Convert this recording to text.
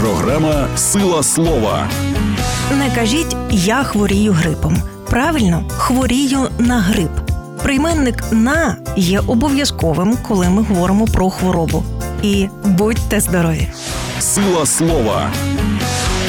Програма «Сила слова». Не кажіть «я хворію грипом». Правильно, хворію на грип. Прийменник «на» є обов'язковим, коли ми говоримо про хворобу. І будьте здорові! «Сила слова».